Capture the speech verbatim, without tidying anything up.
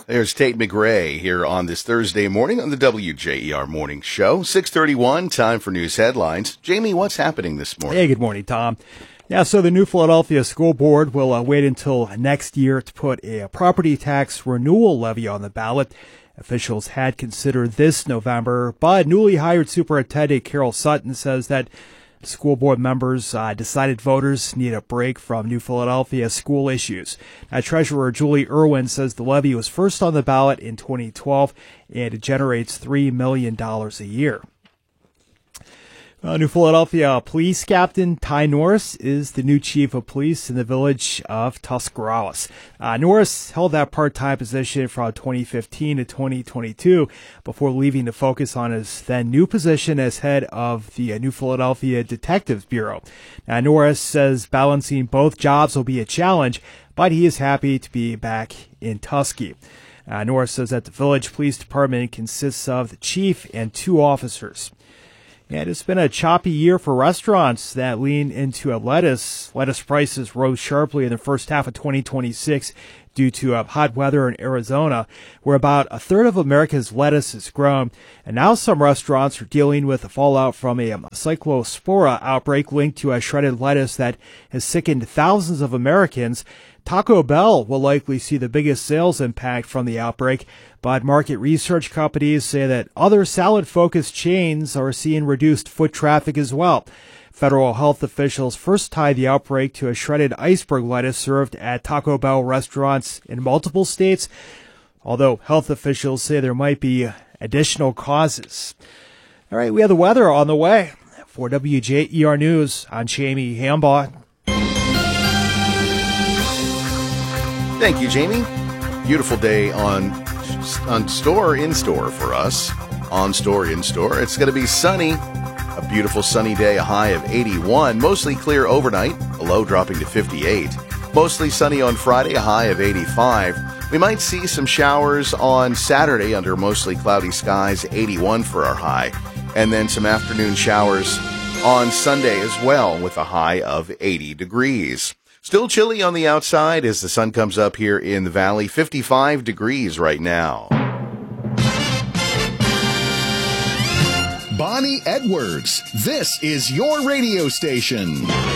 There's Tate McRae here on this Thursday morning on the W J E R Morning Show. six thirty-one, time for news headlines. Jamie, what's happening this morning? Hey, good morning, Tom. Yeah, so the New Philadelphia School Board will uh, wait until next year to put a, a property tax renewal levy on the ballot. Officials had considered this November, but newly hired Superintendent Carol Sutton says that school board members uh, decided voters need a break from New Philadelphia school issues. Now, Treasurer Julie Irwin says the levy was first on the ballot in twenty twelve, and it generates three million dollars a year. Uh, New Philadelphia Police Captain Ty Norris is the new chief of police in the village of Tuscarawas. Uh, Norris held that part-time position from twenty fifteen to twenty twenty-two before leaving to focus on his then new position as head of the uh, New Philadelphia Detectives Bureau. Now, Norris says balancing both jobs will be a challenge, but he is happy to be back in Tusky. Uh, Norris says that the village police department consists of the chief and two officers. And it's been a choppy year for restaurants that lean into a lettuce. Lettuce prices rose sharply in the first half of twenty twenty-six due to uh, hot weather in Arizona, where about a third of America's lettuce is grown. And now some restaurants are dealing with the fallout from a um, cyclospora outbreak linked to a shredded lettuce that has sickened thousands of Americans. Taco Bell will likely see the biggest sales impact from the outbreak, but market research companies say that other salad-focused chains are seeing reduced foot traffic as well. Federal health officials first tied the outbreak to a shredded iceberg lettuce served at Taco Bell restaurants in multiple states, although health officials say there might be additional causes. All right, we have the weather on the way. For W J E R News, I'm Jamie Hambaugh. Thank you, Jamie. Beautiful day on on store in store for us. On store in store. It's going to be sunny. A beautiful sunny day, a high of eighty-one. Mostly clear overnight, a low dropping to fifty-eight. Mostly sunny on Friday, a high of eighty-five. We might see some showers on Saturday under mostly cloudy skies, eighty-one for our high. And then some afternoon showers on Sunday as well with a high of eighty degrees. Still chilly on the outside as the sun comes up here in the valley. fifty-five degrees right now. Bonnie Edwards, this is your radio station.